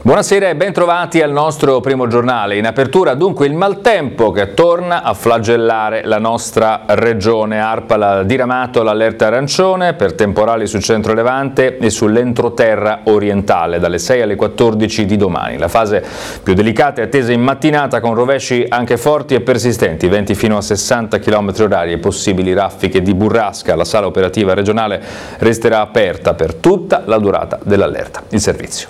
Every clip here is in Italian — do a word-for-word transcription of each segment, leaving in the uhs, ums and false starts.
Buonasera e ben trovati al nostro primo giornale. In apertura dunque il maltempo che torna a flagellare la nostra regione. ARPAL ha diramato l'allerta arancione per temporali sul centro Levante e sull'entroterra orientale dalle sei alle quattordici di domani. La fase più delicata è attesa in mattinata con rovesci anche forti e persistenti, venti fino a sessanta chilometri orari e possibili raffiche di burrasca. La sala operativa regionale resterà aperta per tutta la durata dell'allerta. Il servizio.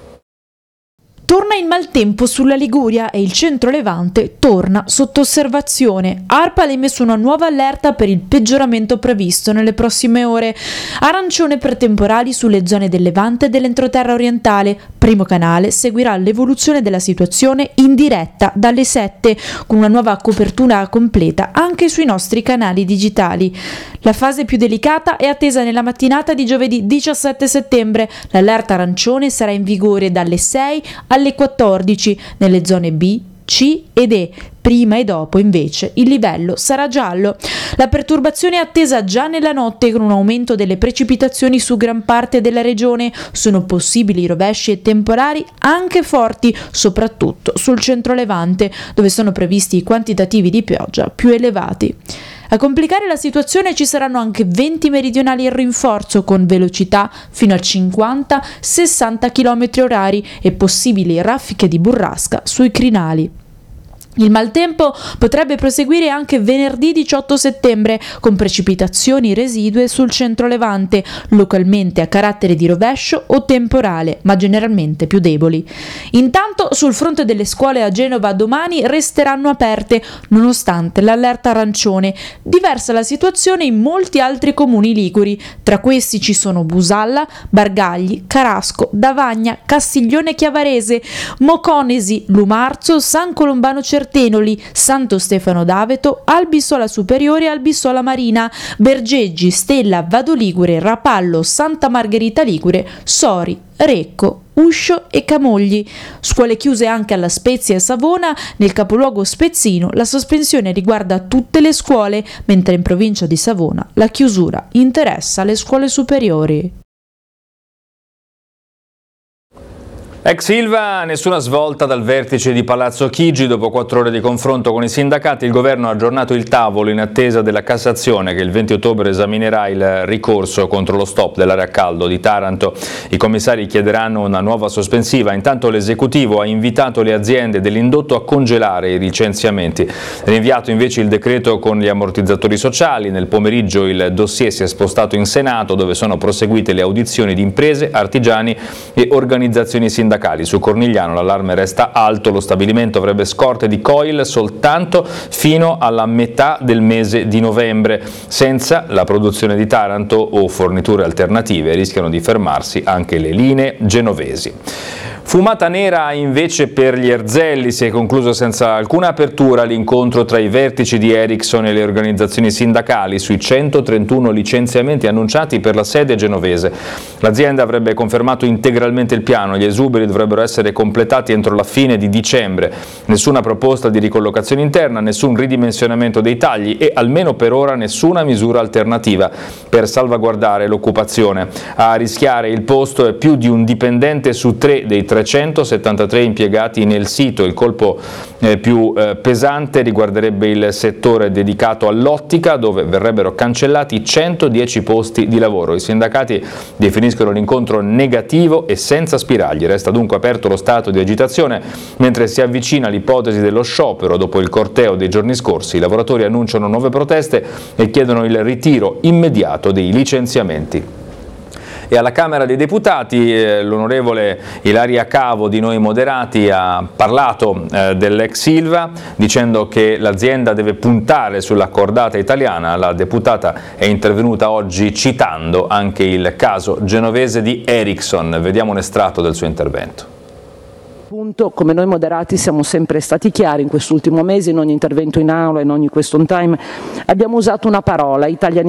Torna il maltempo sulla Liguria e il centro Levante torna sotto osservazione. ARPAL ha emesso una nuova allerta per il peggioramento previsto nelle prossime ore. Arancione per temporali sulle zone del Levante e dell'entroterra orientale. Primo Canale seguirà l'evoluzione della situazione in diretta dalle sette, con una nuova copertura completa anche sui nostri canali digitali. La fase più delicata è attesa nella mattinata di giovedì diciassette settembre. L'allerta arancione sarà in vigore dalle sei alle quattordici nelle zone B, C ed E. Prima e dopo invece il livello sarà giallo. La perturbazione è attesa già nella notte con un aumento delle precipitazioni su gran parte della regione. Sono possibili rovesci e temporali anche forti, soprattutto sul centro Levante, dove sono previsti i quantitativi di pioggia più elevati. A complicare la situazione ci saranno anche venti meridionali in rinforzo con velocità fino a cinquanta sessanta chilometri orari e possibili raffiche di burrasca sui crinali. Il maltempo potrebbe proseguire anche venerdì diciotto settembre con precipitazioni residue sul centro Levante, localmente a carattere di rovescio o temporale, ma generalmente più deboli. Intanto sul fronte delle scuole a Genova domani resteranno aperte, nonostante l'allerta arancione. Diversa la situazione in molti altri comuni liguri. Tra questi ci sono Busalla, Bargagli, Carasco, Davagna, Castiglione Chiavarese, Moconesi, Lumarzo, San Colombano Cervino, Tenoli, Santo Stefano d'Aveto, Albisola Superiore e Albisola Marina, Bergeggi, Stella, Vado Ligure, Rapallo, Santa Margherita Ligure, Sori, Recco, Uscio e Camogli. Scuole chiuse anche alla Spezia e Savona. Nel capoluogo spezzino la sospensione riguarda tutte le scuole, mentre in provincia di Savona la chiusura interessa le scuole superiori. Ex Ilva, nessuna svolta dal vertice di Palazzo Chigi. Dopo quattro ore di confronto con i sindacati, il governo ha aggiornato il tavolo in attesa della Cassazione che il venti ottobre esaminerà il ricorso contro lo stop dell'area a caldo di Taranto. I commissari chiederanno una nuova sospensiva. Intanto l'esecutivo ha invitato le aziende dell'indotto a congelare i licenziamenti. Rinviato invece il decreto con gli ammortizzatori sociali. Nel pomeriggio il dossier si è spostato in Senato, dove sono proseguite le audizioni di imprese, artigiani e organizzazioni sindacali. Su Cornigliano l'allarme resta alto, lo stabilimento avrebbe scorte di coil soltanto fino alla metà del mese di novembre. Senza la produzione di Taranto o forniture alternative rischiano di fermarsi anche le linee genovesi. Fumata nera invece per gli Erzelli. Si è concluso senza alcuna apertura l'incontro tra i vertici di Ericsson e le organizzazioni sindacali sui centotrentuno licenziamenti annunciati per la sede genovese. L'azienda avrebbe confermato integralmente il piano, gli esuberi dovrebbero essere completati entro la fine di dicembre. Nessuna proposta di ricollocazione interna, nessun ridimensionamento dei tagli e almeno per ora nessuna misura alternativa per salvaguardare l'occupazione. A rischiare il posto è più di un dipendente su tre dei trecentosettantatré impiegati nel sito. Il colpo eh, più eh, pesante riguarderebbe il settore dedicato all'ottica, dove verrebbero cancellati centodieci posti di lavoro. I sindacati definiscono l'incontro negativo e senza spiragli. Resta dunque aperto lo stato di agitazione mentre si avvicina l'ipotesi dello sciopero. Dopo il corteo dei giorni scorsi, i lavoratori annunciano nuove proteste e chiedono il ritiro immediato dei licenziamenti. E alla Camera dei Deputati eh, l'onorevole Ilaria Cavo di Noi Moderati ha parlato eh, dell'ex Ilva dicendo che l'azienda deve puntare sulla cordata italiana. La deputata è intervenuta oggi citando anche il caso genovese di Ericsson. Vediamo un estratto del suo intervento. Come Noi Moderati siamo sempre stati chiari in quest'ultimo mese, in ogni intervento in aula, in ogni question time, abbiamo usato una parola, italianizzazione.